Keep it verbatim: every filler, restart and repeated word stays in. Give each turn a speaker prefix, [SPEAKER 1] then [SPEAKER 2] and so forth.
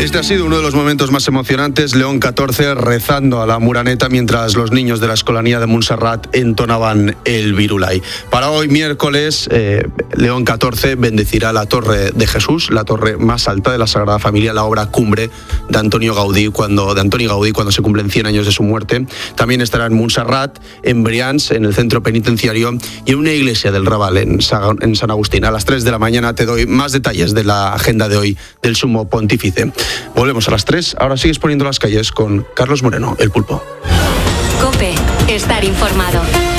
[SPEAKER 1] Este ha sido uno de los momentos más emocionantes. León catorce rezando a la Muraneta mientras los niños de la Escolanía de Montserrat entonaban el Virulai. Para hoy, miércoles, eh, León catorce bendecirá la Torre de Jesús, la torre más alta de la Sagrada Familia, la obra cumbre de Antonio Gaudí cuando, de Antoni Gaudí cuando se cumplen cien años de su muerte. También estará en Montserrat, en Brians, en el centro penitenciario, y en una iglesia del Raval, en San, en San Agustín. A las tres de la mañana te doy más detalles de la agenda de hoy del Sumo Pontífice. Volvemos a las tres. Ahora sigues poniendo las calles con Carlos Moreno, el Pulpo.
[SPEAKER 2] COPE. Estar informado.